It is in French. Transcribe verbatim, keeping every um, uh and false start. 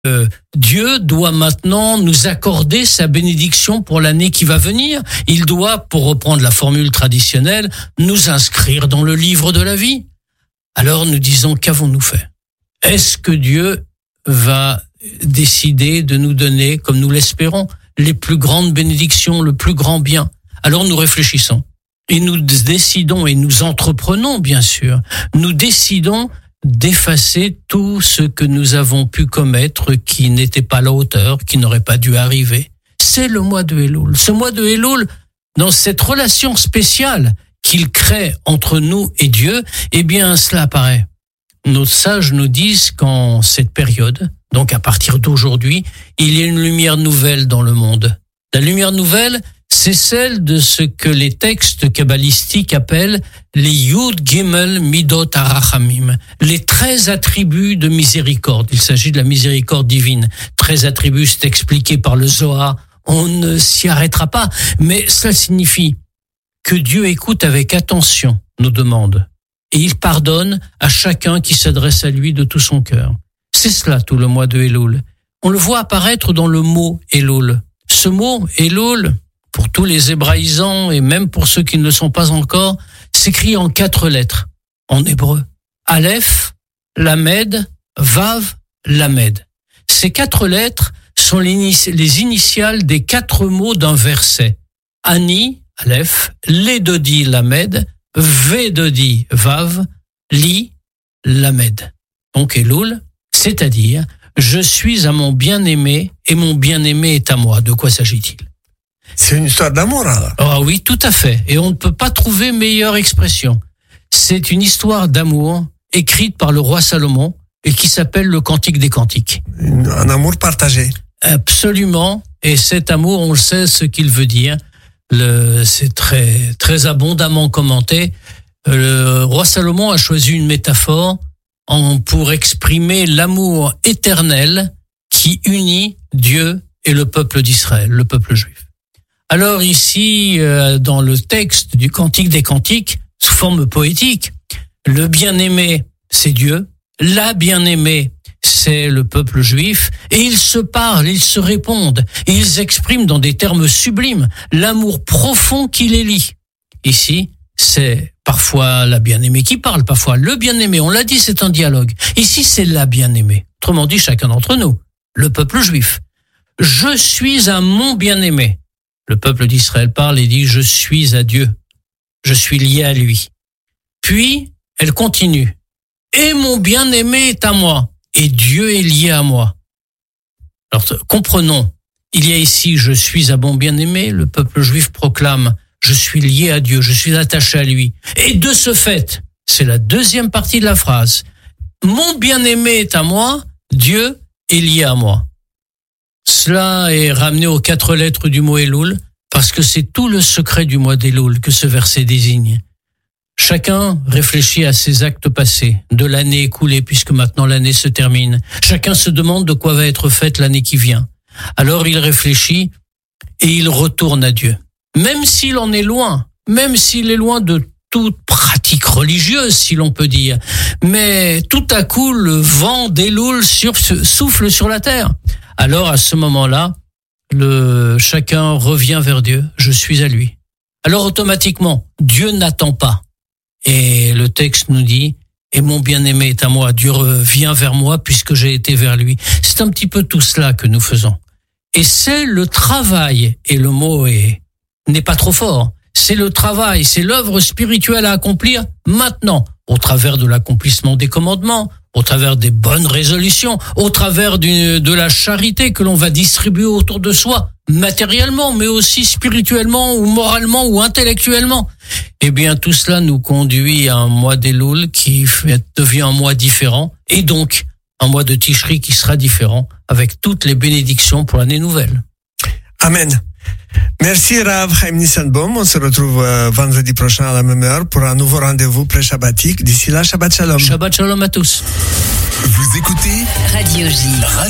euh, Dieu doit maintenant nous accorder sa bénédiction pour l'année qui va venir. Il doit, pour reprendre la formule traditionnelle, nous inscrire dans le livre de la vie. Alors nous disons, qu'avons-nous fait? Est-ce que Dieu va décider de nous donner, comme nous l'espérons, les plus grandes bénédictions, le plus grand bien? Alors nous réfléchissons et nous décidons et nous entreprenons, bien sûr. Nous décidons d'effacer tout ce que nous avons pu commettre qui n'était pas à la hauteur, qui n'aurait pas dû arriver. C'est le mois de Elul. Ce mois de Elul, dans cette relation spéciale qu'il crée entre nous et Dieu, eh bien, cela apparaît. Nos sages nous disent qu'en cette période, donc à partir d'aujourd'hui, il y a une lumière nouvelle dans le monde. La lumière nouvelle, c'est celle de ce que les textes kabbalistiques appellent les Yud Gimel Midot HaRachamim, les treize attributs de miséricorde. Il s'agit de la miséricorde divine. treize attributs, c'est expliqué par le Zohar. On ne s'y arrêtera pas, mais cela signifie que Dieu écoute avec attention nos demandes et il pardonne à chacun qui s'adresse à lui de tout son cœur. C'est cela tout le mois de Elul. On le voit apparaître dans le mot Elul. Ce mot Elul, pour tous les hébraïsants et même pour ceux qui ne le sont pas encore, s'écrit en quatre lettres en hébreu. Aleph, Lamed, Vav, Lamed. Ces quatre lettres sont les initiales des quatre mots d'un verset. Ani, Aleph, Ledodi, Lamed, Vedodi, Vav, Li, Lamed. Donc Elul, c'est-à-dire je suis à mon bien-aimé et mon bien-aimé est à moi. De quoi s'agit-il? C'est une histoire d'amour, alors. Ah oui, tout à fait. Et on ne peut pas trouver meilleure expression. C'est une histoire d'amour écrite par le roi Salomon et qui s'appelle le Cantique des Cantiques. Un amour partagé. Absolument. Et cet amour, on le sait ce qu'il veut dire. Le, c'est très, très abondamment commenté. Le roi Salomon a choisi une métaphore en, pour exprimer l'amour éternel qui unit Dieu et le peuple d'Israël, le peuple juif. Alors ici, euh, dans le texte du Cantique des Cantiques, sous forme poétique, le bien-aimé, c'est Dieu, la bien-aimée, c'est le peuple juif, et ils se parlent, ils se répondent, et ils expriment dans des termes sublimes l'amour profond qui les lie. Ici, c'est parfois la bien-aimée qui parle, parfois le bien-aimé, on l'a dit, c'est un dialogue. Ici, c'est la bien-aimée, autrement dit, chacun d'entre nous, le peuple juif. Je suis à mon bien-aimé. Le peuple d'Israël parle et dit « Je suis à Dieu, je suis lié à lui ». Puis, elle continue « Et mon bien-aimé est à moi, et Dieu est lié à moi ». Alors, comprenons, il y a ici « Je suis à mon bien-aimé », le peuple juif proclame « Je suis lié à Dieu, je suis attaché à lui ». Et de ce fait, c'est la deuxième partie de la phrase « Mon bien-aimé est à moi, Dieu est lié à moi ». Cela est ramené aux quatre lettres du mot Elul, parce que c'est tout le secret du mois d'Elul que ce verset désigne. Chacun réfléchit à ses actes passés, de l'année écoulée, puisque maintenant l'année se termine. Chacun se demande de quoi va être faite l'année qui vient. Alors il réfléchit et il retourne à Dieu. Même s'il en est loin, même s'il est loin de toute pratique religieuse, si l'on peut dire. Mais tout à coup, le vent d'Elul sur, souffle sur la terre. Alors, à ce moment-là, le, chacun revient vers Dieu. Je suis à lui. Alors, automatiquement, Dieu n'attend pas. Et le texte nous dit, et mon bien-aimé est à moi. Dieu revient vers moi puisque j'ai été vers lui. C'est un petit peu tout cela que nous faisons. Et c'est le travail, et le mot est, n'est pas trop fort. C'est le travail, c'est l'œuvre spirituelle à accomplir maintenant, au travers de l'accomplissement des commandements, au travers des bonnes résolutions, au travers du, de la charité que l'on va distribuer autour de soi, matériellement, mais aussi spirituellement ou moralement ou intellectuellement. Eh bien, tout cela nous conduit à un mois d'Elul qui devient un mois différent, et donc un mois de Tishri qui sera différent, avec toutes les bénédictions pour l'année nouvelle. Amen. Merci Rav Chaim Nissenbaum. On se retrouve euh, vendredi prochain à la même heure pour un nouveau rendez-vous pré-shabbatique. D'ici là, Shabbat Shalom. Shabbat Shalom à tous. Vous écoutez Radio J.